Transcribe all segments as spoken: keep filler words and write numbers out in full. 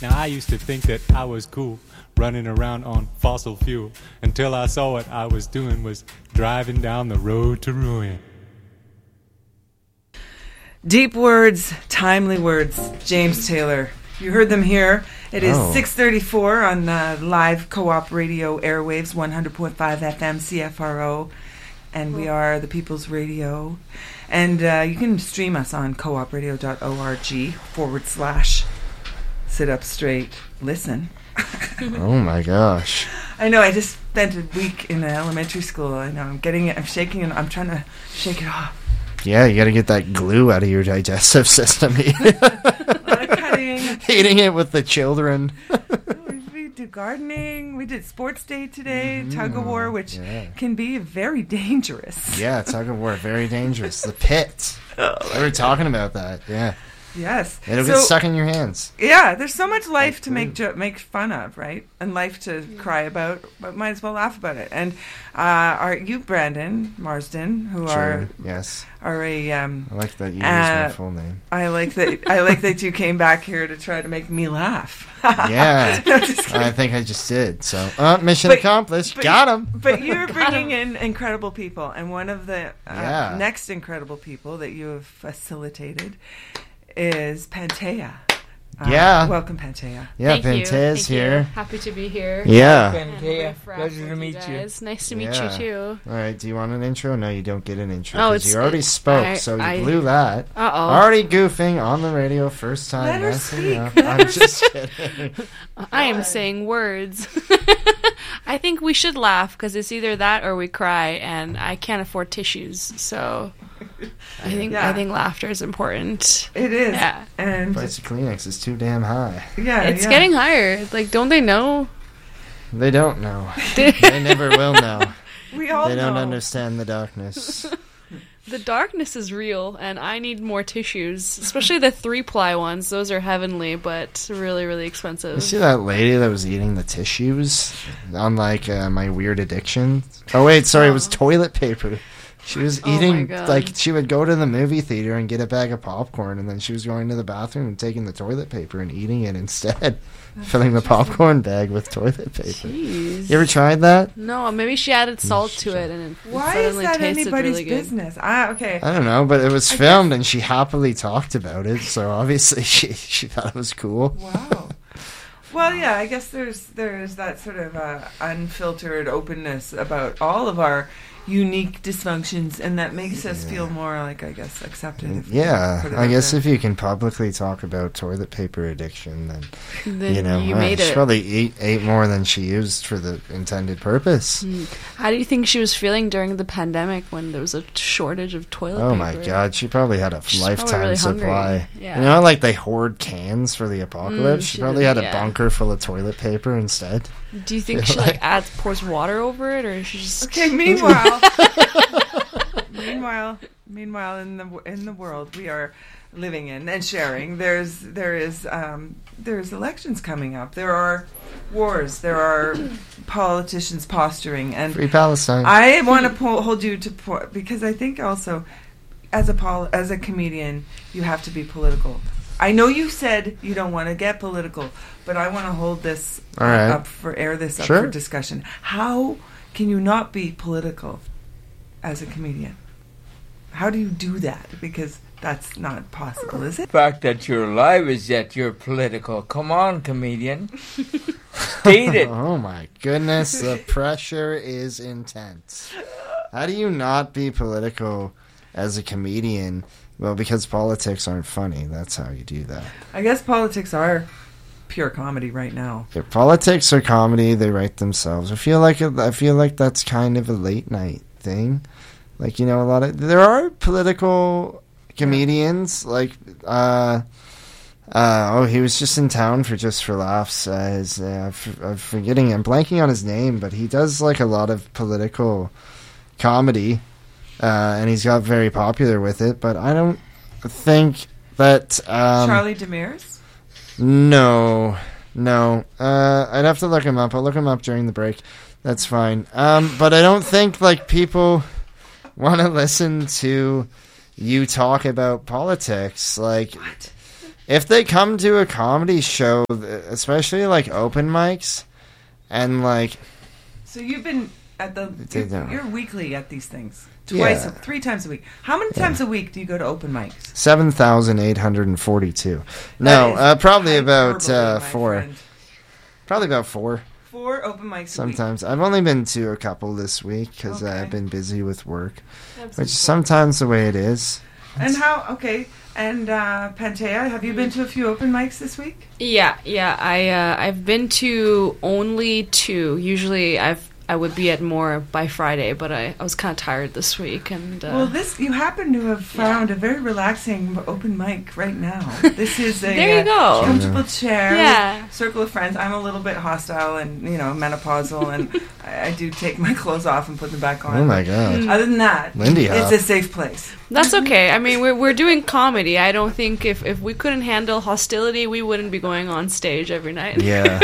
Now I used to think that I was cool, running around on fossil fuel, until I saw what I was doing was driving down the road to ruin. Deep words, timely words, James Taylor. You heard them here. It is Oh. six thirty-four on uh, live Co-op Radio airwaves, one hundred point five F M C F R O, and we are the People's Radio. And uh, you can stream us on coopradio.org forward slash sit up straight, listen. Oh my gosh. I know, I just spent a week in elementary school. I know, I'm getting it, I'm shaking it, I'm trying to shake it off. Yeah, you got to get that glue out of your digestive system. A lot of cutting. Eating it with the children. We do gardening. We did sports day today, Mm-hmm. tug of war, which Yeah. can be very dangerous. Yeah, tug of war, very dangerous. The pit. We were talking about that. Yeah, Yes. it'll So- get stuck in your hands. Yeah, there's so much life Like to make food. jo- make fun of, right? And life to cry about, but might as well laugh about it. And uh, are you, Brandon Marsden, who Sure. are Yes, are a um, I like that you use Uh, my full name. I like that I like that you came back here to try to make me laugh. Yeah, No, just kidding. I think I just did. So, uh, mission But- accomplished. but- Got him. But you're bringing in incredible people, and one of the uh, Yeah. next incredible people that you have facilitated is Pantea. Uh, Yeah. Welcome, Pantea. Yeah, Thank you. Pantea's Thank you. here. Happy to be here. Yeah. And Pantea, riff raff pleasure to with meet you. guys. Nice to meet Yeah. you too. All right. Do you want an intro? No, you don't get an intro. Oh, 'cause it's- you already it- spoke, I- so you I- blew that. Uh oh. Already goofing on the radio, first time. Let her messing speak, up. let I'm her just kidding. I am saying words. I think we should laugh because it's either that or we cry, and I can't afford tissues. So I think Yeah. I think laughter is important. It is, Yeah. and Price of Kleenex is too damn high. yeah, It's yeah. getting higher. Like, don't they know? They don't know. They never will know. We all They don't know. understand the darkness. The darkness is real, and I need more tissues, especially the three-ply ones. Those are heavenly, but really, really expensive. You see that lady that was eating the tissues on like uh, My Weird Addiction? Oh wait, sorry, it was toilet paper. She was Oh my eating God. like she would go to the movie theater and get a bag of popcorn, and then she was going to the bathroom and taking the toilet paper and eating it instead, filling the popcorn bag with toilet paper. Jeez. You ever tried that? No, maybe she added salt to it, and it Why is suddenly that tasted anybody's really good. business? Ah, okay. I don't know, but it was I filmed and she happily talked about it, so obviously she she thought it was cool. Wow. Well, yeah, I guess there's there's that sort of uh, unfiltered openness about all of our unique dysfunctions, and that makes us feel more like, I guess, accepted. if we Yeah, put it I out guess there. if you can publicly talk about toilet paper addiction, then Then you know you uh, made she it. probably ate ate more than she used for the intended purpose. How do you think she was feeling during the pandemic when there was a shortage of toilet Oh paper? my god, she probably had a She's probably lifetime really hungry. supply. Yeah. You know, like they hoard cans for the apocalypse. Mm, she she probably did, had a yeah. bunker full of toilet paper instead. Do you think she like adds pours water over it, or she just Okay. Meanwhile, meanwhile, meanwhile, in the in the world we are living in and sharing, there's there is um, there's elections coming up. There are wars. There are politicians posturing, and Free Palestine. I want to po- hold you to po- because I think also as a pol- as a comedian you have to be political. I know you said you don't want to get political, but I want to hold this All right. up for air this up Sure. for discussion. How can you not be political as a comedian? How do you do that? Because that's not possible, is The it? fact that you're alive is that you're political. Come on, comedian. State it. Oh my goodness, the pressure is intense. How do you not be political as a comedian? Well, because politics aren't funny. That's how you do that. I guess politics are pure comedy right now. If politics are comedy, they write themselves. I feel like I feel like that's kind of a late night thing. Like, you know, a lot of there are political comedians like uh uh oh he was just in town for Just for Laughs. Uh, his, uh, f- I'm forgetting I'm blanking on his name, but he does like a lot of political comedy. Uh, and he's got very popular with it, but I don't think that um, Charlie Demers? No, no. Uh, I'd have to look him up. I'll look him up during the break. That's fine. Um, but I don't think like people want to listen to you talk about politics. Like, What? if they come to a comedy show, especially like open mics, and like, So you've been at the They you're, don't. you're weekly at these things. Twice, Yeah. three times a week. How many times a week do you go to open mics? seven thousand eight hundred forty-two. That No, is uh, probably about hyperbole, uh, my four. friend. Probably about four. Four open mics a week. Sometimes I've only been to a couple this week because Okay. I've been busy with work, That's which is sometimes the way it is. And how? Okay. And uh, Pantea, have you been to a few open mics this week? Yeah, yeah. I uh, I've been to only two. Usually, I've I would be at more by Friday, but I, I was kind of tired this week, and uh, Well, this you happen to have found a very relaxing open mic right now. This is a There you uh, go. comfortable chair, Yeah. with circle of friends. I'm a little bit hostile and you know menopausal, and I, I do take my clothes off and put them back on. Oh my god. Other than that, Lindy it's Hop. a safe place. that's okay. I mean, we're we're doing comedy. I don't think if if we couldn't handle hostility, we wouldn't be going on stage every night. Yeah.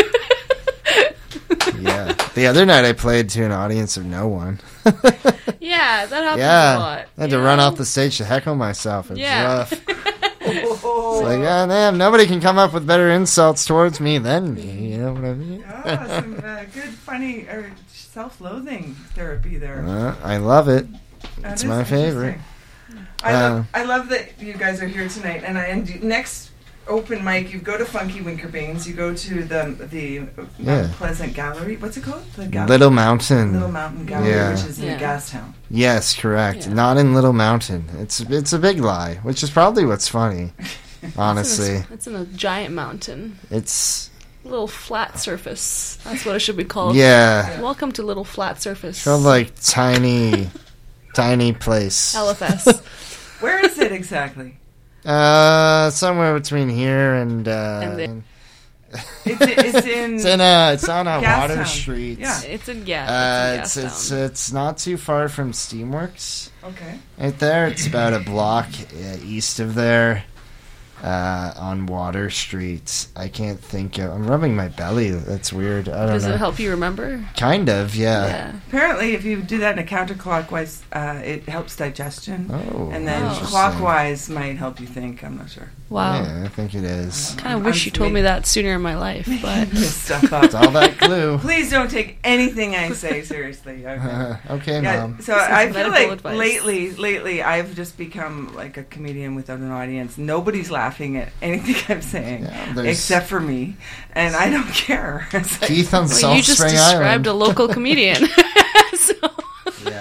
Yeah. The other night I played to an audience of no one. Yeah, that happens a Yeah. lot. I had you to run know? off the stage to heckle myself. It was Yeah. rough. It's like, oh, damn, nobody can come up with better insults towards me than me. You know what I mean? Ah, some uh, good, funny, or self-loathing therapy there. Uh, I love it. That It's is my favorite. interesting. I Uh, love, I love that you guys are here tonight. And, I, and you- next open mic, you go to Funky Winker Beans. You go to the the Yeah. Mount Pleasant Gallery. What's it called? The gallery. Little Mountain. Little Mountain Gallery, Yeah. which is in Yeah. Gastown. Yes, correct. Yeah. Not in Little Mountain. It's it's a big lie, which is probably what's funny. Honestly, It's in, a, it's in a giant mountain, it's a little flat surface. That's what it should be called. yeah, Welcome to Little Flat Surface. felt like tiny, tiny place. L F S. Where is it exactly? Uh, somewhere between here and uh, And the- and- It's, it's in. it's in a it's on a Gastown. Water Street. Yeah. It's in yeah. Uh, it's it's in it's Gastown. it's not too far from Steamworks. Okay. Right there, it's about a block uh, east of there, uh, on Water Street. I can't think of. I'm rubbing my belly. That's weird. I don't Does know. it help you remember? Kind of, yeah. Yeah. Apparently, if you do that in a counterclockwise, uh, it helps digestion. Oh, And then interesting. clockwise might help you think. I'm not sure. Wow. Yeah, I think it is. Kind of I'm- wish I'm you told me ma- that sooner in my life, but This stuff up. It's all that glue. Please don't take anything I say seriously. Okay. Okay, Yeah, Mom. so This is I feel medical like advice. lately, lately I've just become like a comedian without an audience. Nobody's laughing at anything I'm saying Yeah, there's- except for me, and I don't care. It's like, Keith on well, Salt you just Spring described Island. a local comedian. so, Yeah.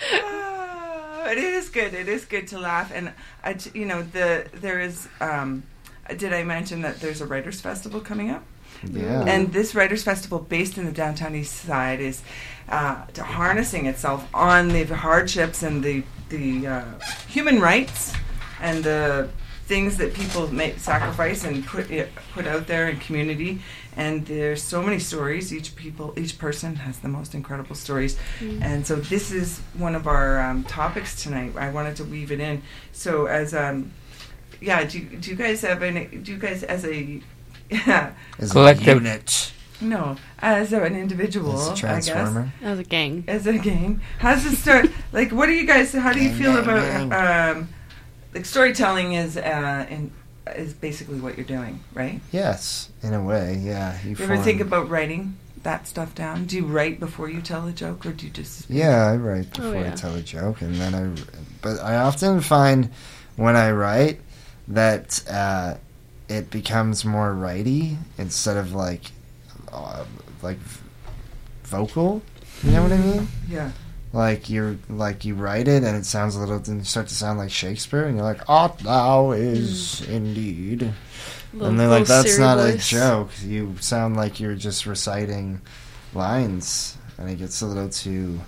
ah, it is good. It is good to laugh, and I, t- you know, the there is. Um, did I mention that there's a writers' festival coming up? Yeah. And this Writers' Festival, based in the downtown east side, is uh, to harnessing itself on the hardships and the the uh, human rights and the things that people make sacrifice and put it, put out there in community. And there's so many stories. Each people, each person has the most incredible stories. And so this is one of our um, topics tonight. I wanted to weave it in. So as um, yeah, do you, do you guys have any? Do you guys as a yeah. As a Collective. unit. No, as a, an individual, As a I guess, transformer. as a gang. as a gang. How does it start? Like, what do you guys? How do you Gang, feel gang, about gang. um, like storytelling? Is uh, in, is basically what you're doing, right? Yes, in a way, yeah. You, You ever form- think about writing that stuff down? Do you write before you tell a joke, or do you just? Yeah, I write before Oh, yeah. I tell a joke, and then I. But I often find when I write that uh, it becomes more righty instead of like, uh, like v- vocal. You know what I mean? Yeah. Like you're like you write it and it sounds a little. Then you start to sound like Shakespeare, and you're like, "Art thou is indeed." Little- And they're like, little that's Siri not a voice. joke. You sound like you're just reciting lines, and it gets a little too,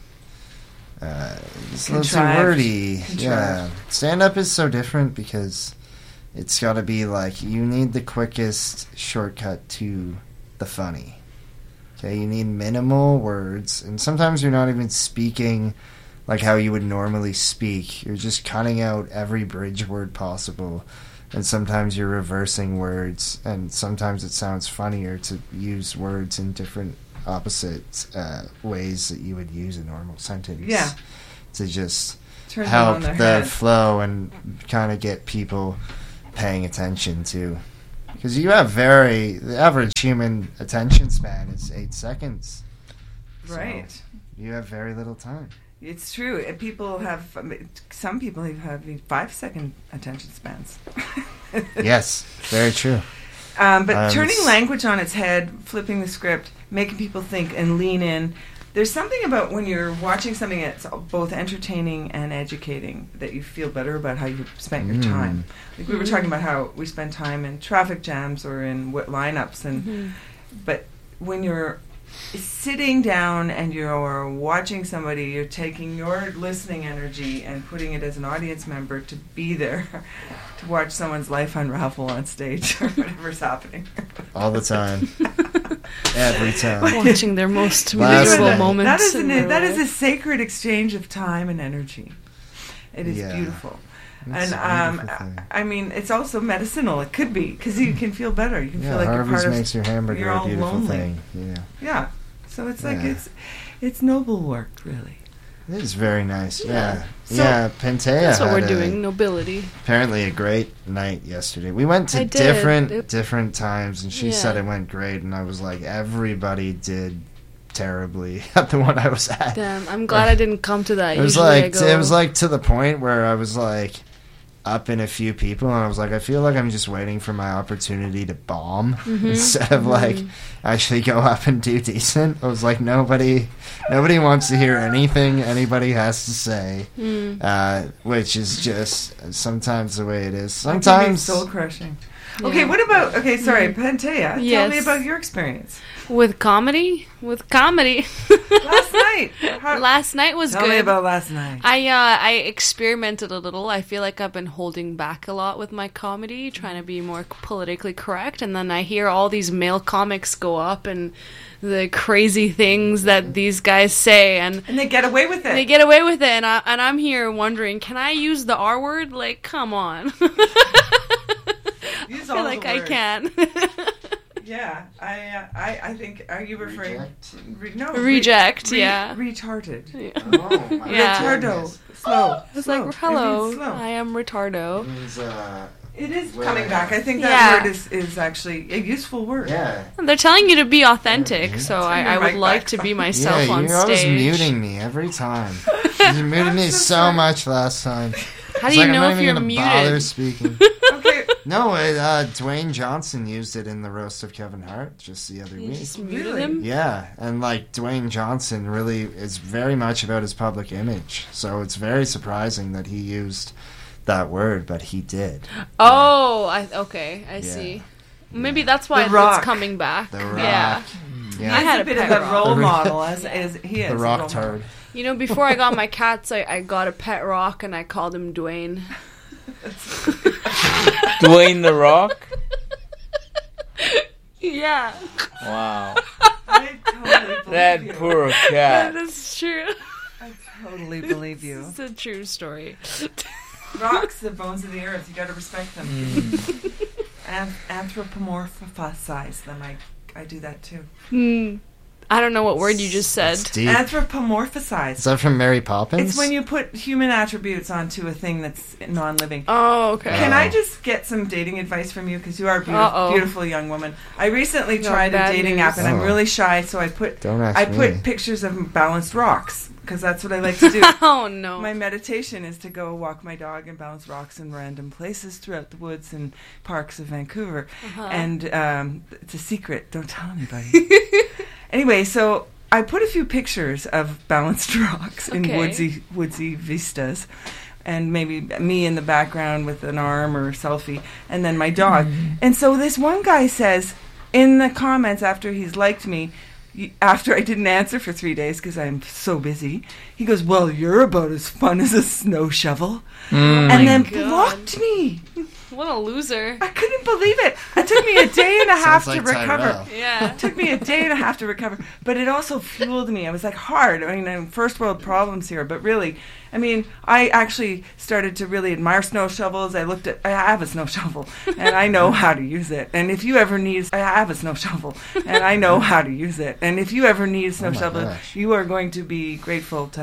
uh, it's a little too Contrived. wordy. Contrived. Yeah, stand up is so different because it's got to be like you need the quickest shortcut to the funny. Okay, you need minimal words, and sometimes you're not even speaking like how you would normally speak. You're just cutting out every bridge word possible. And sometimes you're reversing words, and sometimes it sounds funnier to use words in different opposite uh, ways that you would use a normal sentence. Yeah. To just Turn them help on their the head. flow and kind of get people paying attention to because you have very the average human attention span is eight seconds. So Right. you have very little time. It's true. And people have, I mean, some people even have five second attention spans. Yes, very true. Um, but Um, turning s- language on its head, flipping the script, making people think and lean in. There's something about when you're watching something that's both entertaining and educating that you feel better about how you spent your Mm. time. Like we were Mhm. talking about how we spend time in traffic jams or in what lineups, and Mhm. but when you're sitting down and you're watching somebody, you're taking your listening energy and putting it as an audience member to be there to watch someone's life unravel on stage or whatever's happening. All the time. Every time. Watching their most Last miserable night. moments. That is in an, their that is a life. sacred exchange of time and energy. It is Yeah. beautiful. It's and a um, beautiful thing. I mean, it's also medicinal. It could be because you can feel better. You can Yeah, feel like you're Harvey's part of. makes your hamburger you're a all beautiful lonely. thing. Yeah. Yeah. So it's like Yeah. it's it's noble work, really. It is very nice. Yeah. Yeah. So- yeah, Pantea That's what had we're a- doing. Nobility. Apparently a great night yesterday. We went to I did. different It- different times and she Yeah. said it went great and I was like everybody did terribly at the one I was at. Damn, I'm glad I didn't come to that. It was Usually I like go, it was like to the point where I was like up in a few people and I was like I feel like I'm just waiting for my opportunity to bomb Mhm. instead of like Mhm. actually go up and do decent. I was like nobody nobody wants to hear anything anybody has to say. Mm. Uh, which is just sometimes the way it is. That can be Sometimes soul crushing. Yeah. Okay, what about? Okay, sorry, Pantea. Tell Yes. me about your experience With comedy? With comedy. last night. How, Last night was tell good. me about last night. I uh, I experimented a little. I feel like I've been holding back a lot with my comedy, trying to be more politically correct. And then I hear all these male comics go up and the crazy things that these guys say, and And they get away with it. they get away with it. And, I, and I'm here wondering, can I use the R word? Like, come on. Use I all feel the like I words. can. Yeah, I, uh, I, I think. Are you referring? Reject? To, re, no, Reject, re, yeah. retarded. Oh, my Yeah. Retardo. goodness. Slow. It's slow. like, hello, It means slow. I am retardo. It means, uh, It is Well, coming back. I think that Yeah. word is, is actually a useful word. yeah. And they're telling you to be authentic, so Turn I, your I would mic like back. to be myself yeah, on you're always stage. muting me every time. You muted me I'm so, so sorry. much last time. How It's do you like, know I'm if not you're even gonna bother muted? speaking. Okay. No, it, uh, Dwayne Johnson used it in the roast of Kevin Hart just the other You week. just muted Really? him? Yeah, and like Dwayne Johnson really is very much about his public image, so it's very surprising that he used that word, but he did. Oh, I okay, I Yeah. see. Maybe that's why The Rock. it's coming back. The Rock. Yeah. Yeah, I He's had a a bit pet of a rock. role The- model, as, as he is. the a Rock role model. turd. You know, before I got my cats, I, I got a pet rock and I called him Dwayne. Dwayne the Rock? Yeah. Wow. I totally believe That you. poor cat. That's true. I totally believe you. It's a true story. Rocks, the bones of the earth. You got to respect them. Mm. And anthropomorphize them. I, I do that too. Hmm. I don't know what word you just said. It's deep. Anthropomorphize. Is that from Mary Poppins? It's when you put human attributes onto a thing that's non-living. Oh, okay. Can Oh. I just get some dating advice from you? Because you are a beautiful, Uh-oh. beautiful young woman. I recently No, tried a bad dating news. app, and I'm Oh. really shy, so I put Don't ask I me. put pictures of balanced rocks because that's what I like to do. Oh no. My meditation is to go walk my dog and balance rocks in random places throughout the woods and parks of Vancouver. Uh-huh. And um, it's a secret. Don't tell anybody. Anyway, so I put a few pictures of balanced rocks in Okay. woodsy woodsy vistas, and maybe me in the background with an arm or a selfie, and then my dog. And so this one guy says in the comments after he's liked me, y- after I didn't answer for three days because I'm so busy, he goes, "Well, you're about as fun as a snow shovel," Mm. and then God. blocked me. What a loser. I couldn't believe it. It took me a day and a half Sounds to like recover. Tyrell. Yeah. It took me a day and a half to recover, but it also fueled me. I was like hard. I mean, I'm first world problems here, but really, I mean, I actually started to really admire snow shovels. I looked at, I have a snow shovel, and I know how to use it. And if you ever need, I have a snow shovel, and I know how to use it. And if you ever need a snow Oh my shovel, gosh. you are going to be grateful to